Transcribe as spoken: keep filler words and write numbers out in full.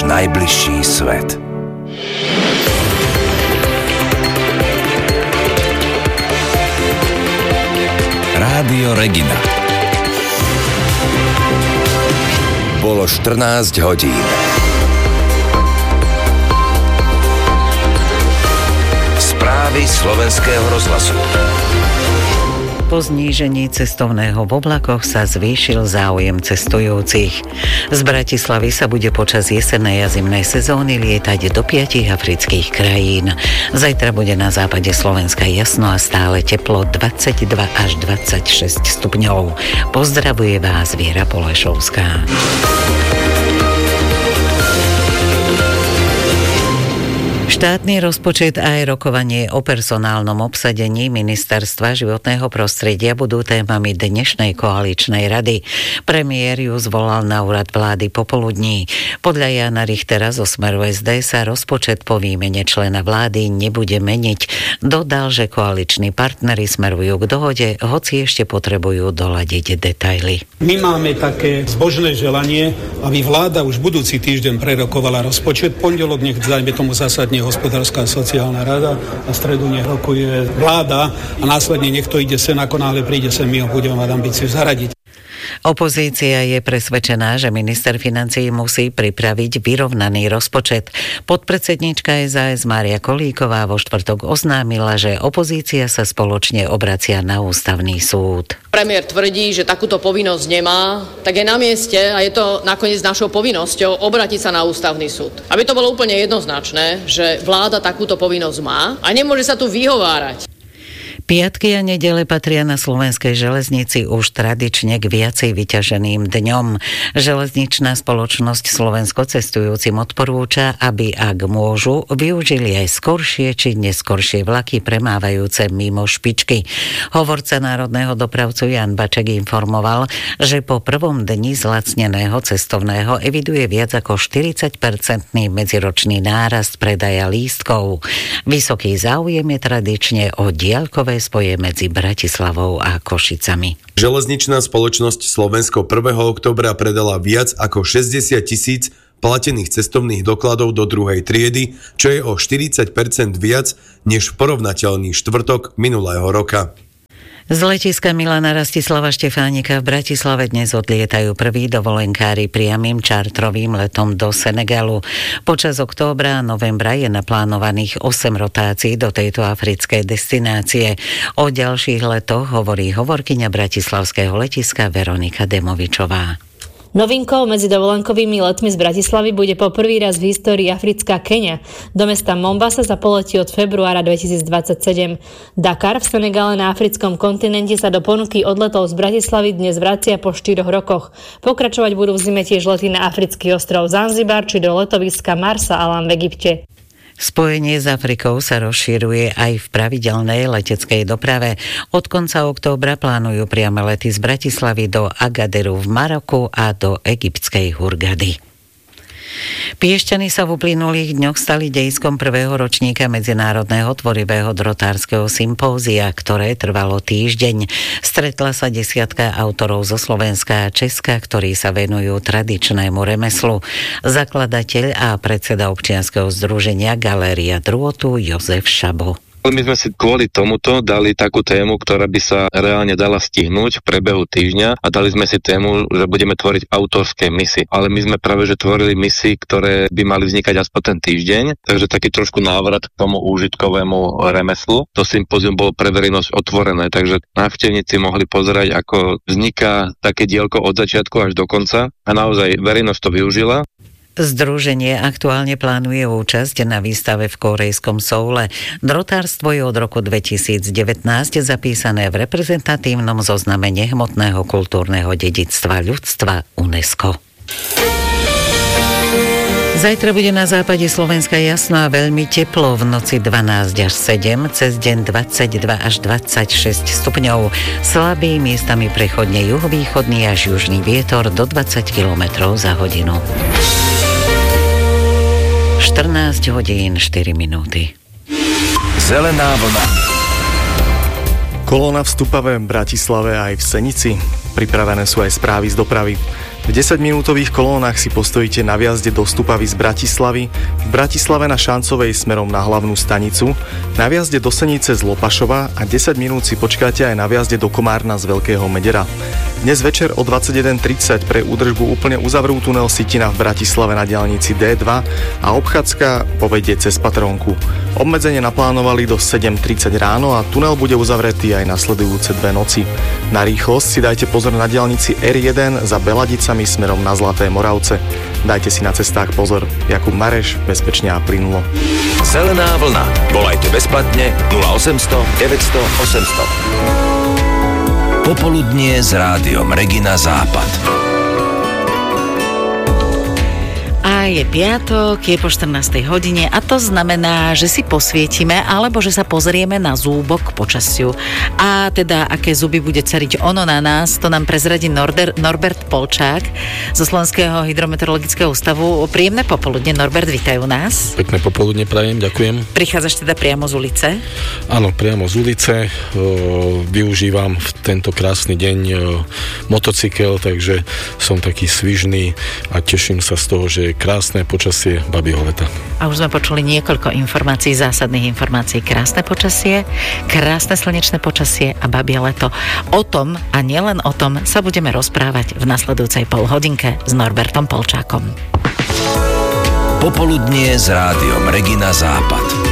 najbližší svet. Rádio Regina. Bolo štrnásť hodín. Správy slovenského rozhlasu. Po znížení cestovného v oblakoch sa zvýšil záujem cestujúcich. Z Bratislavy sa bude počas jesennej a zimnej sezóny lietať do piatich afrických krajín. Zajtra bude na západe Slovenska jasno a stále teplo dvadsaťdva až dvadsaťšesť stupňov. Pozdravuje vás Viera Polešovská. Štátny rozpočet a aj rokovanie o personálnom obsadení Ministerstva životného prostredia budú témami dnešnej koaličnej rady. Premiér ju zvolal na úrad vlády popoludní. Podľa Jána Richtera zo Smeru es dé sa rozpočet po výmene člena vlády nebude meniť. Dodal, že koaliční partneri smerujú k dohode, hoci ešte potrebujú doladiť detaily. My máme také zbožné želanie, aby vláda už budúci týždeň prerokovala rozpočet. Pondelok nech dajme tomu zásadne hospodárska a sociálna rada a stredu nech rokuje vláda a následne nech to ide sem, ako náhle príde sem, my ho budeme mať ambíciu zaradiť. Opozícia je presvedčená, že minister financií musí pripraviť vyrovnaný rozpočet. Podpredsedníčka es a es Mária Kolíková vo štvrtok oznámila, že opozícia sa spoločne obracia na ústavný súd. Premiér tvrdí, že takúto povinnosť nemá, tak je na mieste a je to nakoniec našou povinnosťou obrátiť sa na ústavný súd. Aby to bolo úplne jednoznačné, že vláda takúto povinnosť má a nemôže sa tu vyhovárať. Piatky a nedele patria na slovenskej železnici už tradične k viacej vyťaženým dňom. Železničná spoločnosť Slovensko cestujúcim odporúča, aby ak môžu, využili aj skoršie či neskoršie vlaky premávajúce mimo špičky. Hovorca národného dopravcu Jan Baček informoval, že po prvom dni zlacneného cestovného eviduje viac ako štyridsaťpercentný medziročný nárast predaja lístkov. Vysoký záujem je tradične o diaľkové spoje medzi Bratislavou a Košicami. Železničná spoločnosť Slovensko prvého októbra predala viac ako šesťdesiat tisíc platených cestovných dokladov do druhej triedy, čo je o štyridsať percent viac než porovnateľný štvrtok minulého roka. Z letiska Milana Rastislava Štefánika v Bratislave dnes odlietajú prví dovolenkári priamym čartrovým letom do Senegalu. Počas októbra a novembra je naplánovaných osem rotácií do tejto africkej destinácie. O ďalších letoch hovorí hovorkyňa bratislavského letiska Veronika Demovičová. Novinkou medzi dovolenkovými letmi z Bratislavy bude po prvý raz v histórii africká Keňa. Do mesta Mombasa sa poletí od februára dvetisícdvadsaťsedem. Dakar v Senegale na africkom kontinente sa do ponuky odletov z Bratislavy dnes vracia po štyroch rokoch. Pokračovať budú v zime tiež lety na africký ostrov Zanzibar či do letoviska Marsa Alam v Egypte. Spojenie s Afrikou sa rozširuje aj v pravidelnej leteckej doprave. Od konca októbra plánujú priame lety z Bratislavy do Agaderu v Maroku a do egyptskej Hurgady. Piešťany sa v uplynulých dňoch stali dejiskom prvého ročníka Medzinárodného tvorivého drotárskeho sympózia, ktoré trvalo týždeň. Stretla sa desiatka autorov zo Slovenska a Česka, ktorí sa venujú tradičnému remeslu. Zakladateľ a predseda občianskeho združenia Galéria drôtu Jozef Šabo. My sme si kvôli tomuto dali takú tému, ktorá by sa reálne dala stihnúť v priebehu týždňa a dali sme si tému, že budeme tvoriť autorské misy. Ale my sme práve že tvorili misy, ktoré by mali vznikať aspoň ten týždeň, takže taký trošku návrat k tomu úžitkovému remeslu. To sympózium bolo pre verejnosť otvorené, takže návštevníci mohli pozerať, ako vzniká také dielko od začiatku až do konca a naozaj verejnosť to využila. Združenie aktuálne plánuje účasť na výstave v kórejskom Soule. Drotárstvo je od roku dvetisícdevätnásť zapísané v reprezentatívnom zozname nehmotného kultúrneho dedičstva ľudstva UNESCO. Zajtra bude na západe Slovenska jasno a veľmi teplo, v noci dvanásť až sedem, cez deň dvadsaťdva až dvadsaťšesť stupňov. Slabý, miestami prechodne juhovýchodný až južný vietor do dvadsať kilometrov za hodinu. štrnásť hodín štyri minúty. Zelená vlna. Kolóna v Stupave, Bratislave aj v Senici. Pripravené sú aj správy z dopravy. V desaťminútových kolónach si postojíte na výjazde do Stupavy z Bratislavy, v Bratislave na Šancovej smerom na hlavnú stanicu, na výjazde do Senice z Lopašova a desať minút si počkáte aj na výjazde do Komárna z Veľkého Medera. Dnes večer o dvadsaťjeden tridsať pre údržbu úplne uzavrú tunel Sitina v Bratislave na diaľnici dé dva a obchádzka povedie cez Patrónku. Obmedzenie naplánovali do sedem tridsať ráno a tunel bude uzavretý aj nasledujúce dve noci. Na rýchlosť si dajte pozor na diaľnici er jeden za Beladicami smerom na Zlaté Moravce. Dajte si na cestách pozor. Jakub Mareš, bezpečne a plynulo. Zelená vlna. Volajte bezplatne nula osemsto deväťsto osemsto. Popoludnie s rádiom Regina Západ. A je piatok, je po štrnástej hodine a to znamená, že si posvietime alebo že sa pozrieme na zúbok počasiu. A teda, aké zuby bude cariť ono na nás, to nám prezradí Norder, Norbert Polčák zo Slovenského hydrometeorologického ústavu. Príjemné popoludne. Norbert, vítaj u nás. Pekné popoludne prajem, ďakujem. Prichádzaš teda priamo z ulice? Áno, priamo z ulice. O, využívam v tento krásny deň o, motocykel, takže som taký svižný a teším sa z toho, že je krásne počasie babieho leta. A už sme počuli niekoľko informácií, zásadných informácií. Krásne počasie, krásne slnečné počasie a babie leto. O tom a nielen o tom sa budeme rozprávať v nasledujúcej polhodinke s Norbertom Polčákom. Popoludnie s rádiom Regina Západ.